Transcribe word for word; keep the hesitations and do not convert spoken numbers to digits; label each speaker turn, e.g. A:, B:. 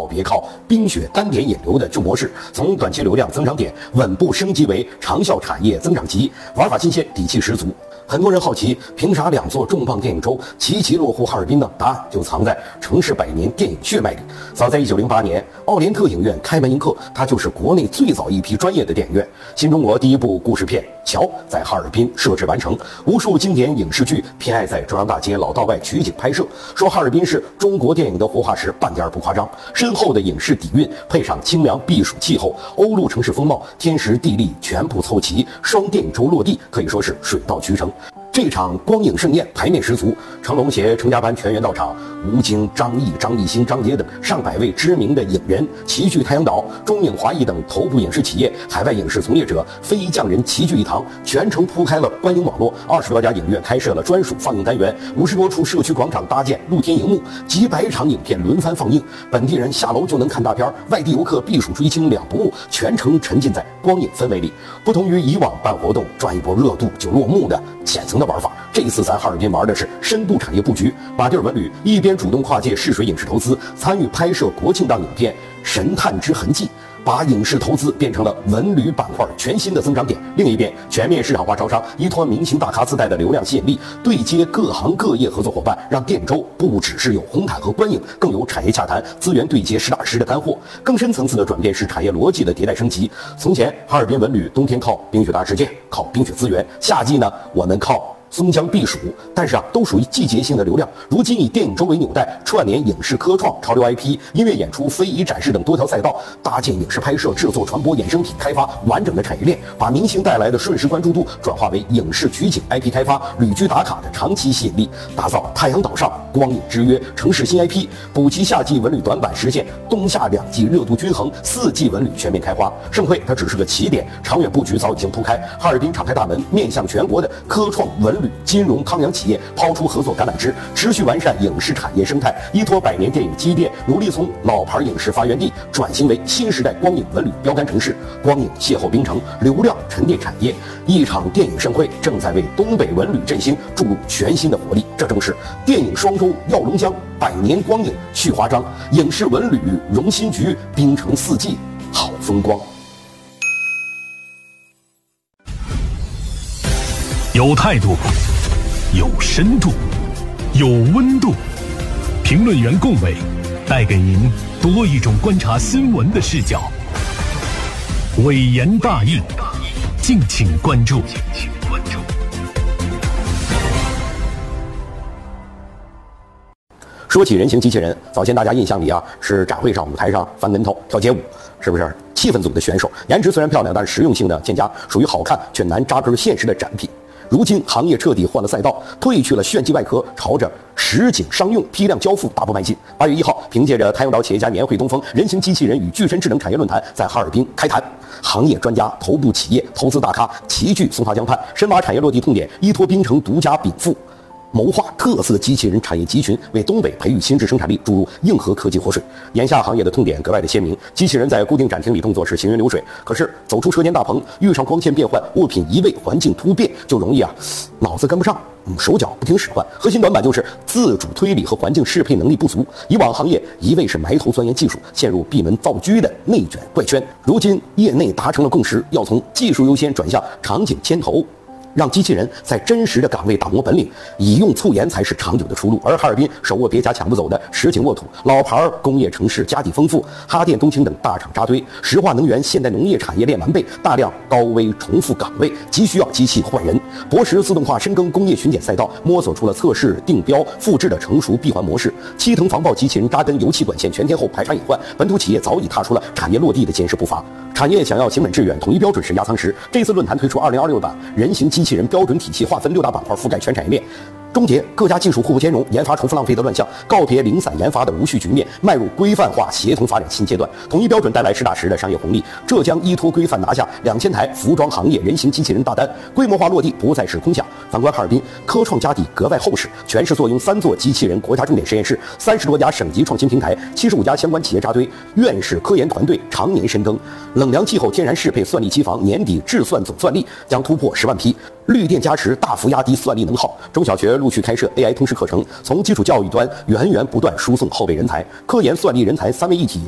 A: 别靠冰雪单点引流的旧模式，从短期流量增长点稳步升级为长效产业增长极，玩法新鲜，底气十足。很多人好奇，凭啥两座重磅电影周齐齐落户哈尔滨呢？答案就藏在城市百年电影血脉里。早在一九零八年，奥莲特影院开门迎客，它就是国内最早一批专业的电影院。新中国第一部故事片《桥》在哈尔滨摄制完成，无数经典影视剧偏爱在中央大街老道外取景拍摄。说哈尔滨是中国电影的活化石，半点不夸张。深厚的影视底蕴，配上清凉避暑气候，欧陆城市风貌，天时地利全部凑齐，双电影周落地可以说是水到渠成。这场光影盛宴排面十足，成龙携成家班全员到场，吴京、张译、张艺兴、张杰等上百位知名的影人齐聚太阳岛，中影华谊等头部影视企业、海外影视从业者、非遗匠人齐聚一堂，全程铺开了观影网络。二十多家影院开设了专属放映单元，五十多处社区广场搭建露天荧幕，几百场影片轮番放映。本地人下楼就能看大片，外地游客避暑追星两不误，全程沉浸在光影氛围里。不同于以往办活动赚一波热度就落幕的浅层的玩法，这一次咱哈尔滨玩的是深度产业布局。马蒂尔文旅一边主动跨界试水影视投资，参与拍摄国庆档影片《神探之痕迹》，把影视投资变成了文旅板块全新的增长点。另一边，全面市场化招商，依托明星大咖自带的流量吸引力，对接各行各业合作伙伴，让电周不只是有红毯和观影，更有产业洽谈、资源对接、实打实的干货。更深层次的转变是产业逻辑的迭代升级。从前，哈尔滨文旅冬天靠冰雪大世界，靠冰雪资源；夏季呢，我们靠松江避暑，但是啊，都属于季节性的流量。如今以电影周为纽带，串联影视科创、潮流 I P、音乐演出、非遗展示等多条赛道，搭建影视拍摄、制作、传播、衍生品开发完整的产业链，把明星带来的瞬时关注度转化为影视取景 I P 开发、旅居打卡的长期吸引力，打造太阳岛上光影之约城市新 I P， 补齐夏季文旅短板，实现冬夏两季热度均衡，四季文旅全面开花。盛会它只是个起点，长远布局早已经铺开。哈尔滨敞开大门，面向全国的科创文旅、金融、康养企业抛出合作橄榄枝，持续完善影视产业生态，依托百年电影积淀，努力从老牌影视发源地转型为新时代光影文旅标杆城市。光影邂逅冰城，流量沉淀产业，一场电影盛会正在为东北文旅振兴注入全新的活力。这正是电影双周耀龙江，百年光影续华章，影视文旅荣新局，冰城四季好风光。
B: 有态度，有深度，有温度。评论员共伟带给您多一种观察新闻的视角。伟言大义，敬请关注。
A: 说起人形机器人，早先大家印象里啊是展会上舞台上翻跟头、跳街舞，是不是？气氛组的选手，颜值虽然漂亮，但是实用性呢欠佳，属于好看却难扎根现实的展品。如今行业彻底换了赛道，褪去了炫技外壳，朝着实景商用、批量交付大步迈进。八月一号，凭借着太阳岛企业家年会东风，人形机器人与具身智能产业论坛在哈尔滨开坛。行业专家、头部企业、投资大咖齐聚松花江畔，深挖产业落地痛点，依托冰城独家禀赋，谋划特色机器人产业集群，为东北培育新质生产力注入硬核科技活水。眼下行业的痛点格外的鲜明，机器人在固定展厅里动作是行云流水，可是走出车间大棚，遇上光线变换、物品移位、环境突变，就容易啊脑子跟不上，嗯，手脚不听使唤。核心短板就是自主推理和环境适配能力不足。以往行业一味是埋头钻研技术，陷入闭门造车的内卷怪圈。如今业内达成了共识，要从技术优先转向场景牵头，让机器人在真实的岗位打磨本领，以用促研才是长久的出路。而哈尔滨手握别家抢不走的实景沃土，老牌工业城市家底丰富，哈电、冬青等大厂扎堆，石化能源、现代农业产业链完备，大量高危重复岗位，急需要机器换人。博时自动化深耕工业巡检赛道，摸索出了测试、定标、复制的成熟闭环模式。七腾防爆机器人扎根油气管线，全天候排查隐患，本土企业早已踏出了产业落地的坚实步伐。产业想要行稳致远，统一标准是压舱石。这次论坛推出二零二六版人形机器人标准体系，划分六大板块，覆盖全产业链，终结各家技术互不兼容、研发重复浪费的乱象，告别零散研发的无序局面，迈入规范化协同发展新阶段。统一标准带来实打实的商业红利，浙江依托规范拿下两千台服装行业人形机器人大单，规模化落地不再是空想。反观哈尔滨，科创家底格外厚实，全市坐拥三座机器人国家重点实验室，三十多家省级创新平台，七十五家相关企业扎堆，院士科研团队常年深耕。冷凉气候天然适配算力机房，年底制算总算力将突破十万批。绿电加持大幅压低算力能耗，中小学陆续开设 A I 通识课程，从基础教育端源源不断输送后备人才，科研算力人才三位一体，